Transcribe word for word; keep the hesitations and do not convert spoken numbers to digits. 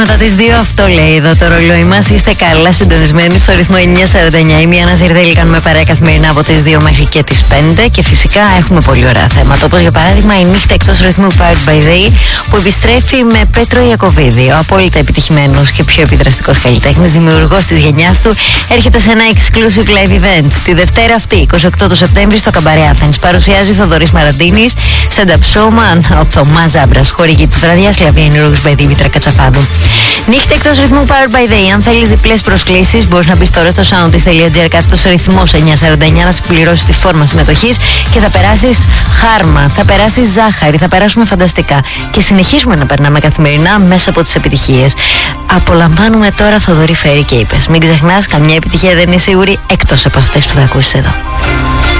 Μετά τις δύο αυτό λέει εδώ το ρολόι μας. Είστε καλά συντονισμένοι στο ρυθμό εννιά σαράντα εννιά. Είμαι η Άννα Ζηρδέλη, κάνουμε παρέα καθημερινά από τις δύο μέχρι και τις πέντε. Και φυσικά έχουμε πολύ ωραία θέματα, όπως για παράδειγμα η νύχτα εκτός ρυθμού Powered by Day, που επιστρέφει με Πέτρο Ιακωβίδη. Ο απόλυτα επιτυχημένος και πιο επιδραστικός καλλιτέχνης, δημιουργός της γενιάς του, έρχεται σε ένα exclusive live event τη Δευτέρα αυτή, είκοσι οκτώ του Σεπτέμβρη, στο Καμπαρέ Athens. Παρουσιάζει Θοδωρής Μαραντίνης, stand-up showman, ο Θωμάς Ζάμπρας, χορηγή της βραδιάς, Λαβία Νιρούγους by Δήμητρα Κατσαφάδου. Νύχτα εκτός ρυθμού Powered by Day. Αν θέλεις διπλές προσκλήσεις, μπορείς να μπεις τώρα στο soundis.gr κάθετος ρυθμός εννιά σαράντα εννιά να συμπληρώσεις τη φόρμα συμμετοχής και θα περάσεις χάρμα, θα περάσεις ζάχαρη, θα περάσουμε φανταστικά. Και συνεχίζουμε να περνάμε καθημερινά μέσα από τις επιτυχίες. Απολαμβάνουμε τώρα Θοδωρή Φέρη και είπες. Μην ξεχνάς, καμιά επιτυχία δεν είναι σίγουρη εκτός από αυτές που θα ακούσεις εδώ.